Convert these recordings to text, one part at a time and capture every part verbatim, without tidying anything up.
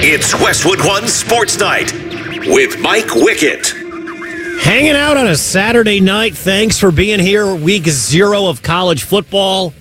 It's Westwood One Sports Night with Mike Wickett. Hanging out on a Saturday night. Thanks for being here. Week zero of college football.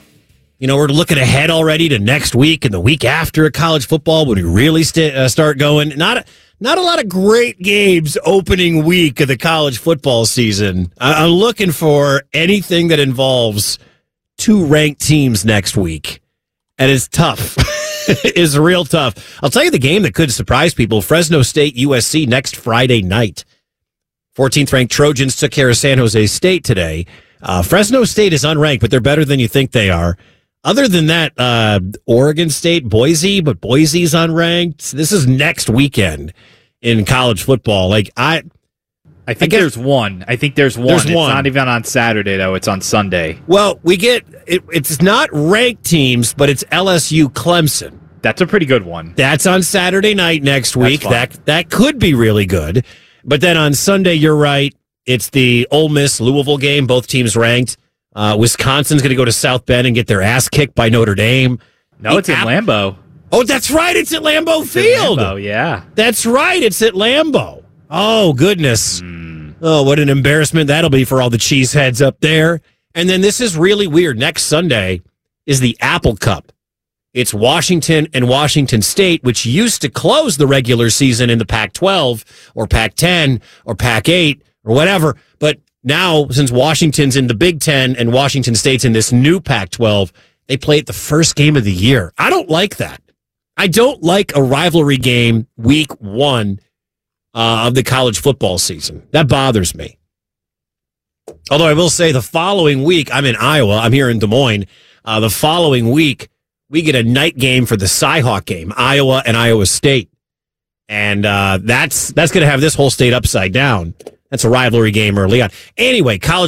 You know, we're looking ahead already to next week and the week after college football when we really st- uh, start going. Not a, not a lot of great games opening week of the college football season. I- I'm looking for anything that involves two ranked teams next week. And it's tough. It's real tough. I'll tell you the game that could surprise people. Fresno State, U S C next Friday night. fourteenth ranked Trojans took care of San Jose State today. Uh, Fresno State is unranked, but they're better than you think they are. Other than that, uh, Oregon State, Boise, but Boise's unranked. This is next weekend in college football. Like I, I think I guess, there's one. I think there's one. There's it's one. not even on Saturday though. It's on Sunday. Well, we get it, it's not ranked teams, but it's L S U Clemson. That's a pretty good one. That's on Saturday night next week. That's That that could be really good. But then on Sunday, you're right. It's the Ole Miss Louisville game. Both teams ranked. Uh, Wisconsin's going to go to South Bend and get their ass kicked by Notre Dame. No, The it's in App- Lambeau. Oh, that's right. It's at Lambeau It's in Field. Lambeau, yeah. That's right. It's at Lambeau. Oh, goodness. Mm. Oh, what an embarrassment that'll be for all the cheeseheads up there. And then this is really weird. Next Sunday is the Apple Cup. It's Washington and Washington State, which used to close the regular season in the Pac twelve or Pac ten or Pac eight or whatever. But now, since Washington's in the Big Ten and Washington State's in this new Pac twelve, they play it the first game of the year. I don't like that. I don't like a rivalry game week one uh, of the college football season. That bothers me. Although I will say the following week, I'm in Iowa. I'm here in Des Moines. Uh, the following week, we get a night game for the Cyhawk game, Iowa and Iowa State. And uh, that's that's going to have this whole state upside down. That's a rivalry game early on. Anyway, college